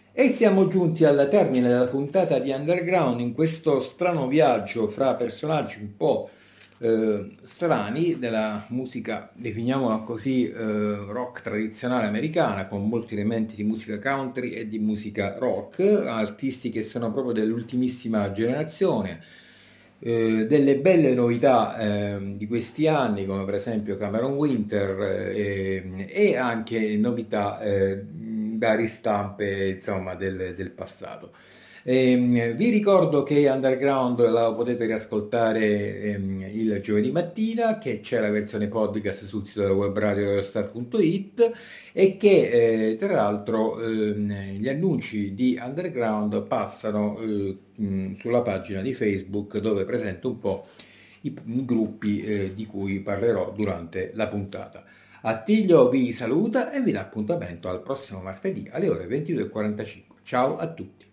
E siamo giunti al termine della puntata di Underground in questo strano viaggio fra personaggi un po' strani della musica, definiamola così, rock tradizionale americana, con molti elementi di musica country e di musica rock, artisti che sono proprio dell'ultimissima generazione. Delle belle novità di questi anni, come per esempio Cameron Winter, e anche novità da ristampe insomma, del passato. Vi ricordo che Underground la potete riascoltare il giovedì mattina, che c'è la versione podcast sul sito della web radio star.it e che tra l'altro gli annunci di Underground passano sulla pagina di Facebook, dove presento un po' i gruppi di cui parlerò durante la puntata. Attilio vi saluta e vi dà appuntamento al prossimo martedì alle ore 22:45. Ciao a tutti.